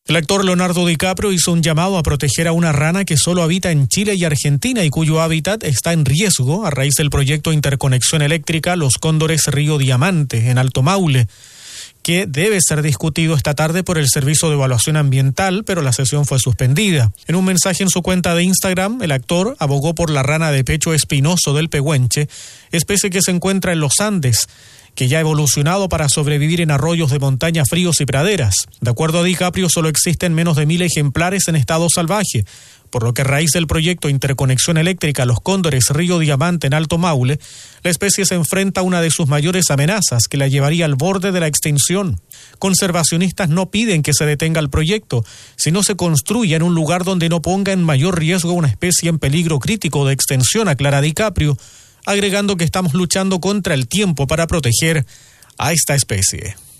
El actor Leonardo DiCaprio hizo un llamado a proteger a una rana que solo habita en Chile y Argentina y cuyo hábitat está en riesgo a raíz del proyecto de interconexión eléctrica Los Cóndores Río Diamante en Alto Maule, que debe ser discutido esta tarde por el Servicio de Evaluación Ambiental, pero la sesión fue suspendida. En un mensaje en su cuenta de Instagram, el actor abogó por la rana de pecho espinoso del pehuenche, especie que se encuentra en los Andes, que ya ha evolucionado para sobrevivir en arroyos de montaña fríos y praderas. De acuerdo a DiCaprio, solo existen menos de 1.000 ejemplares en estado salvaje, por lo que a raíz del proyecto de interconexión eléctrica Los Cóndores Río Diamante en Alto Maule, la especie se enfrenta a una de sus mayores amenazas que la llevaría al borde de la extinción. Conservacionistas no piden que se detenga el proyecto, sino se construya en un lugar donde no ponga en mayor riesgo una especie en peligro crítico de extinción, aclara DiCaprio, agregando que estamos luchando contra el tiempo para proteger a esta especie.